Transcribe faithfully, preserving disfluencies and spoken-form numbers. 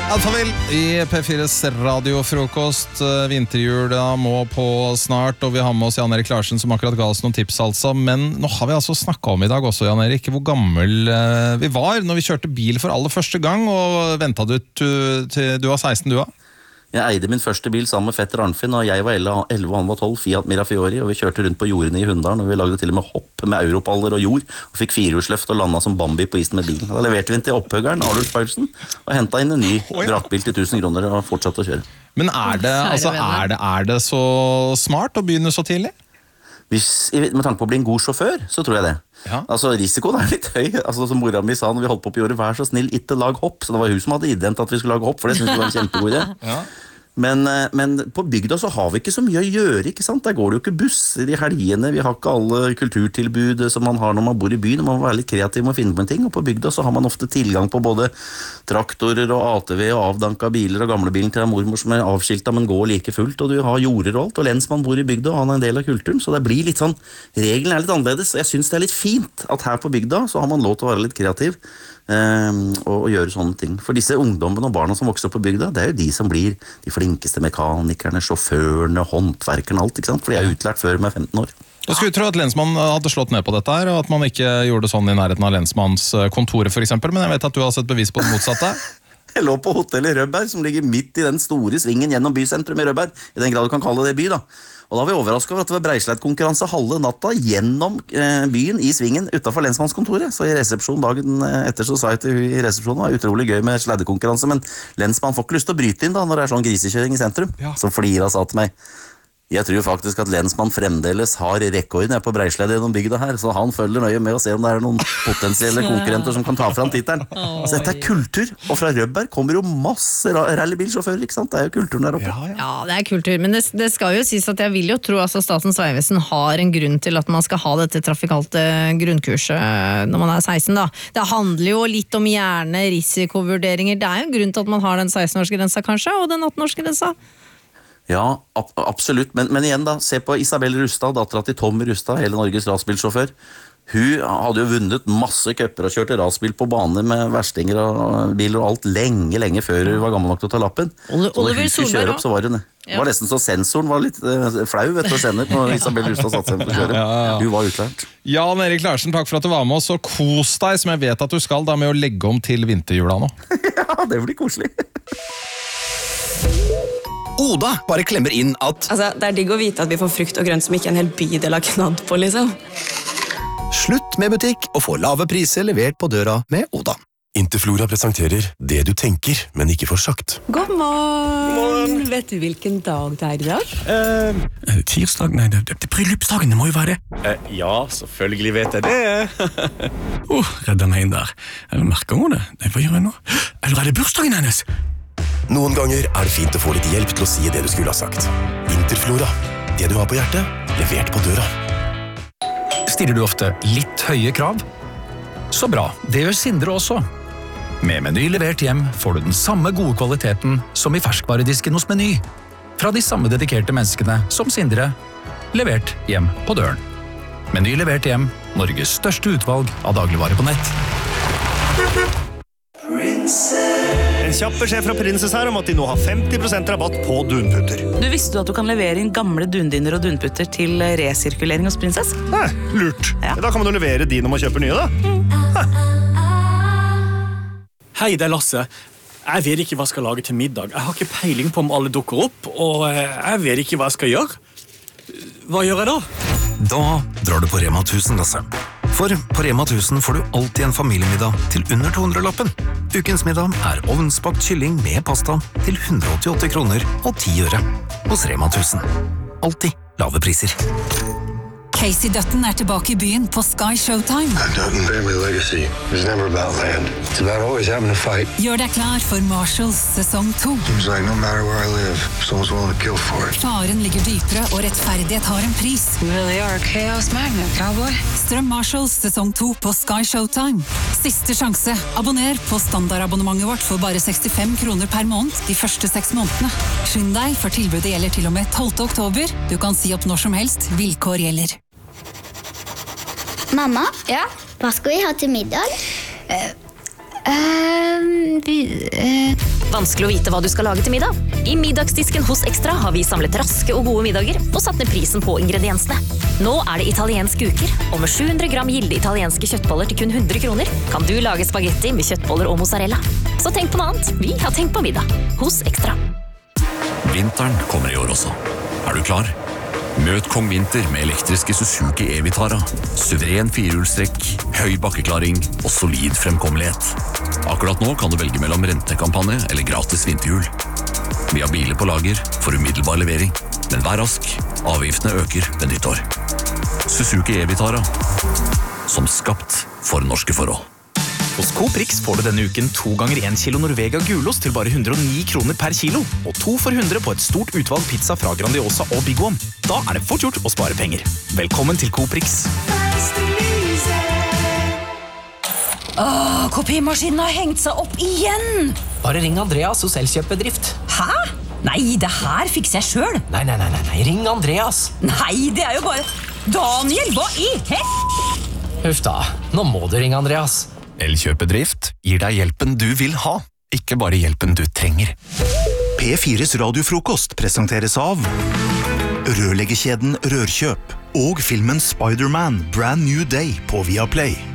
Alfavill i P fires radiofrokost. Vinterjula må på snart, og vi har med oss Jan Erik Larsen som akkurat ga oss noen tips altså. Men nå har vi altså snakket om i dag også, Jan Erik, hvor gammel vi var når vi kjørte bil for aller første gang, og ventet du til, til du var seksten du da? Jeg eide min første bil sammen med fetter Arnfinn, og jeg var elleve og han var tolv, Fiat Mirafiori, og vi kjørte rundt på jordene i Hunndalen, og vi lagde til og med hopp med europaller og jord, og fikk firehjulsløft og landet som Bambi på isen med bilen. Da leverte vi den til opphøggeren, Adolf Paulsen, og hentet inn en ny vrakbil til tusen kroner og fortsatte å kjøre. Men er det, altså, er det, er det så smart å begynne så tidlig? Hvis, med tanke på å bli en god sjåfør, så tror jeg det. Ja. Altså, risikoen er litt høy. Altså, som mora mi sa når vi holdt på på jordet, vær så snill, ikke lag hopp. Så det var hun som hadde ident at vi skulle lage hopp, for det synes jeg var en kjempegod idé. Ja. Men, men på bygda så har vi ikke så mye å gjøre, ikke sant? Der går det jo ikke busser i helgene, vi har ikke alle kulturtilbud som man har når man bor i byen, man må være litt kreativ med å finne på en ting, og på bygda så har man ofte tilgang på både traktorer og A T V og avdanka biler og gamlebilen til mormor som er avskilta, men går like fullt, og du har jorder og alt, og lensmann bor i bygda, og han er en del av kulturen, så det blir litt sånn, reglene er litt annerledes, og jeg synes det er litt fint at her på bygda så har man lov til å være litt kreativ, Um, og, og gjøre sånne ting. For disse ungdommene og barna som vokser opp på bygda, det er jo de som blir de flinkeste mekanikerne, sjåførene, håndverkerne, alt, ikke sant? For de er utlært før med femten år. Da skulle vi tro at lensmannen hadde slått ned på dette her, og at man ikke gjorde sånn i nærheten av lensmannskontoret for eksempel, men jeg vet at du har sett bevis på det motsatte. Jeg lå på hotellet Rødberg, som ligger midt i den store svingen gjennom bysentrum i Rødberg, i den grad du kan kalle det by da. Og da var vi overrasket over at det var breislett-konkurranse halve natta gjennom eh, byen i svingen utenfor lensmannskontoret. Så i resepsjon dagen etter så sa jeg til hun i resepsjonen, det var utrolig gøy med sladdekonkurranse, men lensmann får ikke lyst til å bryte inn da, når det er sånn grisekjøring i sentrum. Ja. Så flira sa til meg, jeg tror faktisk at lensmann fremdeles har rekorden på breisledd gjennom bygda her, så han følger nøye med å se om det er noen potensielle konkurrenter som kan ta fram titelen. Så dette er kultur, og fra Rødberg kommer jo masse rallybilsjåfører, ikke sant? Det er jo kulturen der oppe. Ja, ja. Ja, det er kultur, men det, det skal jo sies at jeg vil jo tro at altså, Statens vegvesen har en grunn til at man skal ha dette trafikale grunnkurset når man er seksten da. Det handler jo litt om hjerne, risikovurderinger, det er jo en grunn til at man har den seksten-årsgrensa kanskje, og den atten-årsgrensa. Ja, ab absolutt, men, men igjen da, se på Isabel Rustad, dattera til Tom Rustad, hele Norges rasbilsjåfør. Hun hadde jo vunnet masse køpper og kjørte rasbil på bane med verstinger og biler og alt lenge, lenge før hun var gammel nok til å ta lappen. Ole, så når hun skulle kjøre opp, så var hun det var nesten så sensoren var litt uh, flau, vet du, å sende når Isabel Rustad satt seg på å kjøre. Ja, ja. Hun var utlært. Jan Erik Larsen, takk for at du var med oss, og kos deg, som jeg vet at du skal, da med å legge om til vinterjula nå. Ja, det blir koselig. Oda bare klemmer inn at Altså, det er digg å vite at vi får frukt og grønt som ikke en hel bydel har knadd på, liksom. Slutt med butikk og få lave priser levert på døra med Oda. Interflora presenterer det du tenker, men ikke får sagt. God morgen! morgen. Vet du hvilken dag det er i dag? Uh, tirsdag? Nei, det, det bryllupsdagen, det må jo være det. Uh, ja, selvfølgelig vet jeg det. oh, redder meg inn der. Eller merker hun det? Nei, hva gjør jeg nå? Eller er det bursdagen hennes? Noen ganger er det fint å få litt hjelp til å si det du skulle ha sagt. Interflora. Det du har på hjertet, levert på døra. Stiller du ofte litt høye krav? Så bra, det gjør Sindre også. Med Meny levert hjem får du den samme gode kvaliteten som i ferskvaredisken hos Meny. Fra de samme dedikerte menneskene som Sindre, levert hjem på døren. Meny levert hjem, Norges største utvalg av dagligvarer på nett. En kjapp beskjed fra Princess her om at de nå har femti prosent rabatt på dunputter. Du visste du at du kan levere inn gamle dundiner og dunputter til resirkulering hos Princess? Nei, lurt. Ja. Da kan man jo levere de når man kjøper nye da. Mm. Hei, det er Lasse. Jeg vet ikke hva jeg skal lage til middag. Jeg har ikke peiling på om alle dukker opp, og jeg vet ikke hva jeg skal gjøre. Hva gjør jeg da? Da drar du på Rema tusen, Lasse. For på Rema tusen får du alltid en familiemiddag til under to hundre-lappen. Ukens middag er ovnsbakt kylling med pasta til hundre og åttiåtte kroner og ti øre hos Rema tusen. Alltid lave priser. Casey Dutton er tilbake i byen på Sky Showtime. Dutton family legacy was never about land. It's about always having to fight. Gjør deg klar for Marshalls sesong to. Seems like no matter where I live, someone's willing to kill for it. Faren ligger dypere, og rettferdighet har en pris. You really are a chaos magnet, cowboy. Strøm Marshalls sesong to på Sky Showtime. Siste sjanse. Abonner på standardabonnementet vårt for bare sekstifem kroner per måned de første seks månedene. Skynd deg, for tilbudet gjelder til og med tolvte oktober. Du kan si opp når som helst. Vilkår gjelder. Mamma, ja? Hva skal vi ha til middag? Eh, Uh, vi, uh... Vanskelig å vite hva du skal lage til middag? I middagsdisken hos Extra har vi samlet raske og gode middager og satt ned prisen på ingrediensene. Nå er det italiensk uker, og med sju hundre gram gilde italienske kjøttboller til kun hundre kroner kan du lage spagetti med kjøttboller og mozzarella. Så tenk på noe annet. Vi har tenkt på middag hos Extra. Vinteren kommer i år også. Er du klar? Møt Kong Vinter med elektriske Suzuki E-Vitara. Suveren firehjulstrekk, høy bakkeklaring og solid fremkommelighet. Akkurat nå kan du velge mellom rentekampanje eller gratis vinterhjul. Vi har biler på lager for umiddelbar levering, men vær rask, avgiftene øker ved nyttår. Suzuki E-Vitara, som skapt for norske forhold. Hos Coop Rix får du denne uken to ganger en kilo Norvega gulost til bare hundre og ni kroner per kilo, og to for hundre på et stort utvalg pizza fra Grandiosa og Big One. Da er det fort gjort å spare penger. Velkommen til Coop Rix. Åh, kopimaskinen har hengt seg opp igjen! Bare ring Andreas hos Elkjøp-bedrift. Hæ? Nei, det her fikser jeg selv. Nei, nei, nei, nei, ring Andreas. Nei, det er jo bare... Daniel, hva i hel... Huff da, nå må du ringe Andreas. Elkjøp-bedrift gir deg hjelpen du vil ha, ikke bare hjelpen du trenger. P fires radiofrokost presenteres av rørleggerkjeden Rørkjøp og filmen Spider-Man Brand New Day på Viaplay.